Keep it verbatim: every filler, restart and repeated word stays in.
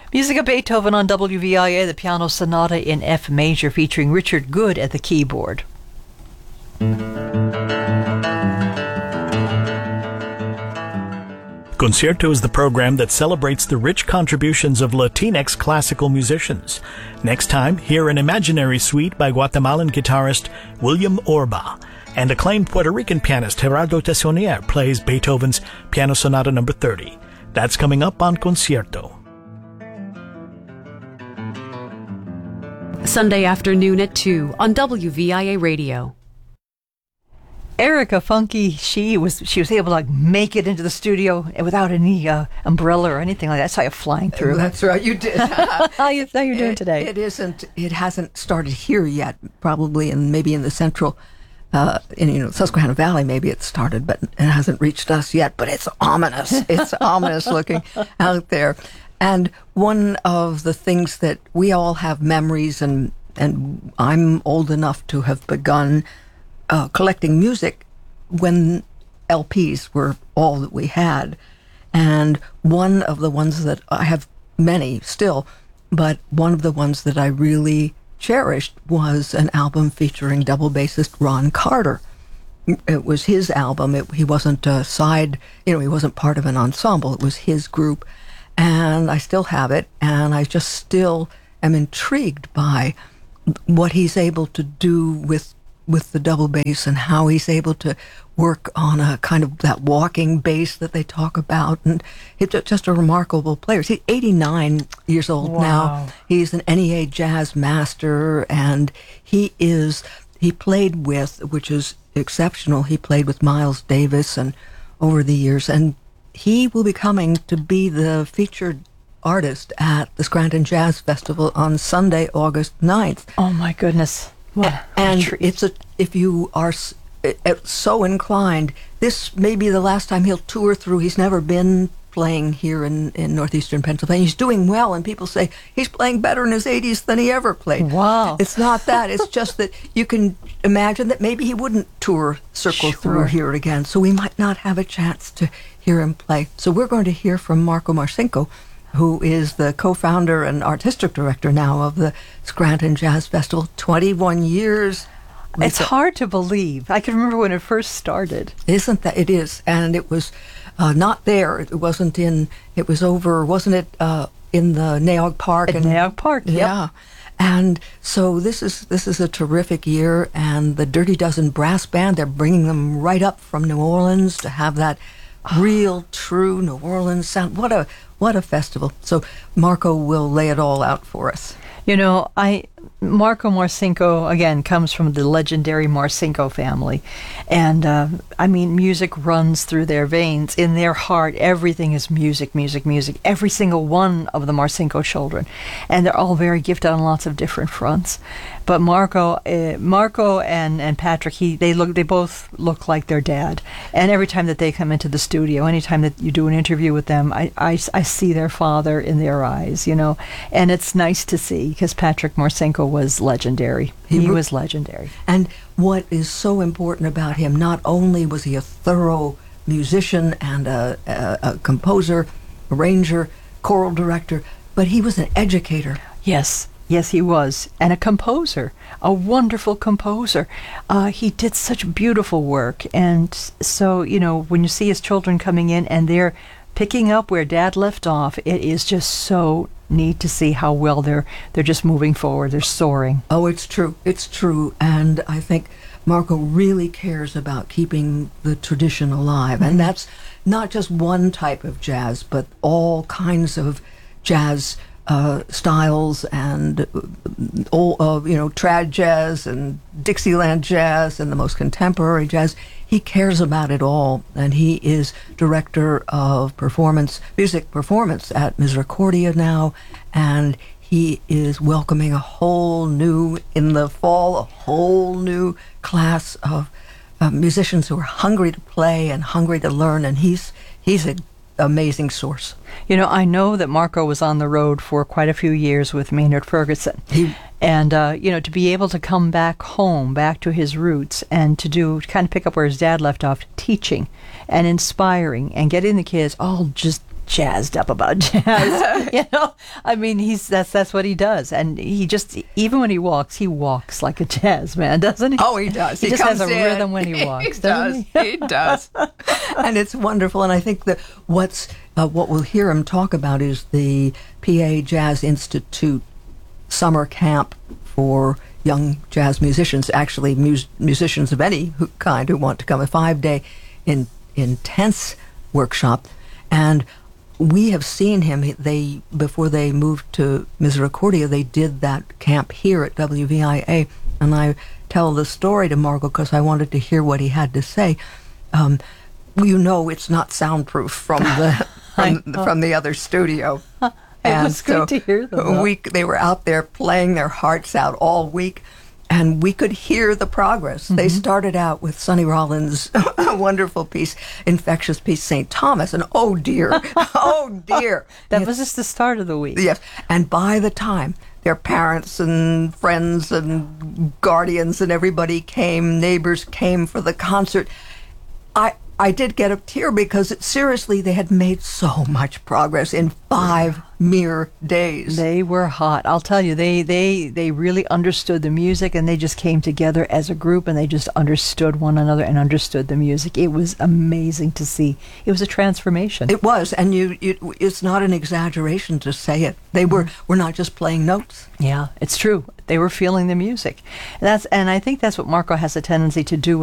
Music of Beethoven on W V I A, the piano sonata in F major featuring Richard Good at the keyboard. Concierto is the program that celebrates the rich contributions of Latinx classical musicians. Next time, hear an imaginary suite by Guatemalan guitarist William Orba, and acclaimed Puerto Rican pianist Gerardo Tessonier plays Beethoven's Piano Sonata number thirty. That's coming up on Concierto. Sunday afternoon at two on W V I A Radio. Erica Funky, she was she was able to like make it into the studio without any uh, umbrella or anything like that. I saw you flying through. That's right, you did. How you how you doing it, today? It isn't. It hasn't started here yet. Probably in maybe in the central, uh, in you know Susquehanna Valley. Maybe it started, but it hasn't reached us yet. But it's ominous. It's ominous looking out there. And one of the things that we all have memories, and and I'm old enough to have begun uh, collecting music when L Ps were all that we had. And one of the ones that I have many still, but one of the ones that I really cherished was an album featuring double bassist Ron Carter. It was his album. It, he wasn't a side, you know, he wasn't part of an ensemble. It was his group. And I still have it, and I just still am intrigued by what he's able to do with with the double bass and how he's able to work on a kind of that walking bass that they talk about. And he's just a remarkable player. He's eighty-nine years old Wow. now. He's an N E A jazz master, and he is, he played with, which is exceptional, he played with Miles Davis and over the years, and he will be coming to be the featured artist at the Scranton Jazz Festival on Sunday, August ninth. Oh my goodness. What a And treat. it's a, if you are s- uh, so inclined, this may be the last time he'll tour through. He's never been playing here in, in northeastern Pennsylvania. He's doing well, and people say he's playing better in his eighties than he ever played. Wow. It's not that. It's just that you can imagine that maybe he wouldn't tour circle Sure. through here again, so we might not have a chance to hear him play. So we're going to hear from Marco Marcinko, who is the co-founder and artistic director now of the Scranton Jazz Festival. twenty-one years. It's hard to believe. I can remember when it first started. Isn't that? It is. And it was uh, not there. It wasn't in, it was over, wasn't it uh, in the Naog Park? At and, Naog Park, yep. Yeah. And so this is this is a terrific year, and the Dirty Dozen Brass Band, they're bringing them right up from New Orleans to have that real, true New Orleans sound. What a what a festival. So Marco will lay it all out for us. You know, I Marco Marcinko, again, comes from the legendary Marcinko family. And, uh, I mean, music runs through their veins. In their heart, everything is music, music, music. Every single one of the Marcinko children. And they're all very gifted on lots of different fronts. But Marco, uh, Marco and, and Patrick, he they look they both look like their dad. And every time that they come into the studio, anytime that you do an interview with them, I, I, I see their father in their eyes, you know. And it's nice to see, because Patrick Marcinko was legendary. He, he was legendary. And what is so important about him, not only was he a thorough musician and a, a, a composer, arranger, choral director, but he was an educator. Yes. Yes, he was. And a composer, a wonderful composer. Uh, he did such beautiful work. And so, you know, when you see his children coming in and they're picking up where Dad left off, it is just so neat to see how well they're they're just moving forward. They're soaring. Oh, it's true. It's true. And I think Marco really cares about keeping the tradition alive. And that's not just one type of jazz, but all kinds of jazz Uh, styles and uh, all, uh, you know, trad jazz and Dixieland jazz and the most contemporary jazz. He cares about it all, and he is director of performance, music performance at Misericordia now, and he is welcoming a whole new, in the fall, a whole new class of uh, musicians who are hungry to play and hungry to learn, and he's he's a amazing source. You know, I know that Marco was on the road for quite a few years with Maynard Ferguson. He, and, uh, you know, to be able to come back home, back to his roots, and to do, kind of pick up where his dad left off, teaching and inspiring and getting the kids all just jazzed up about jazz. You know, I mean, he's that's that's what he does, and he just even when he walks, he walks like a jazz man, doesn't he? Oh, he does. He, he just has a comes in. rhythm when he walks. He doesn't does. he? He does. And it's wonderful. And I think that what's uh, what we'll hear him talk about is the P A Jazz Institute summer camp for young jazz musicians, actually mus- musicians of any who, kind who want to come, a five-day in, intense workshop. And we have seen him, they before they moved to Misericordia, they did that camp here at W V I A. And I tell the story to Margot because I wanted to hear what he had to say. Um, you know it's not soundproof from the from, from the other studio. It was good to hear them, though. We, they were out there playing their hearts out all week, and we could hear the progress. Mm-hmm. They started out with Sonny Rollins' wonderful piece, infectious piece, Saint Thomas, and oh dear, oh dear. That yes. was just the start of the week. Yes, and by the time their parents and friends and guardians and everybody came, neighbors came for the concert, I... I did get a tear because it, seriously, they had made so much progress in five mere days. They were hot. I'll tell you, they, they, they really understood the music, and they just came together as a group, and they just understood one another and understood the music. It was amazing to see. It was a transformation. It was, and you, you it's not an exaggeration to say it. They were, mm-hmm. were not just playing notes. Yeah, it's true. They were feeling the music. And that's, and I think that's what Marco has a tendency to do